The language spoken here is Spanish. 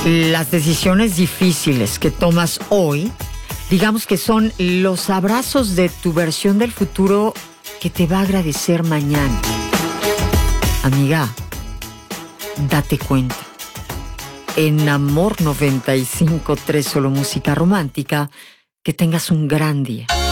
Las decisiones difíciles que tomas hoy, digamos que son los abrazos de tu versión del futuro que te va a agradecer mañana. Amiga, date cuenta. En Amor 95.3 Solo Música Romántica, que tengas un gran día.